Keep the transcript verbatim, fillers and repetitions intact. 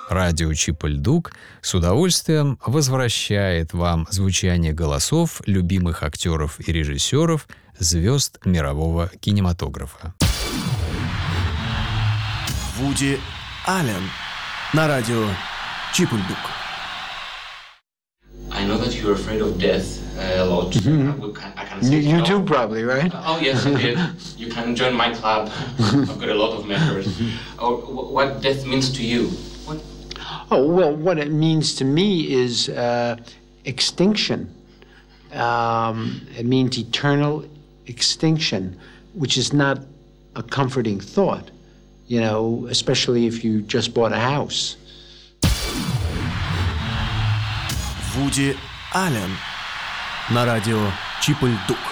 Радио Чип-и-Ль-Дук с удовольствием возвращает вам звучание голосов любимых актеров и режиссеров, звезд мирового кинематографа. Вуди Аллен на радио Чип-и-Ль-Дук. I know that you're afraid of death uh, a lot. Mm-hmm. I can, I can You, see you how- too, probably, right? Oh yes, indeed. You can join my club. I've got a lot of members. Oh, wh- what death means to you? What? Oh, well, what it means to me is uh, extinction. Um, it means eternal extinction, which is not a comforting thought, you know, especially if you just bought a house. Вуди Аллен на радио Чип-и-Ль-Дук.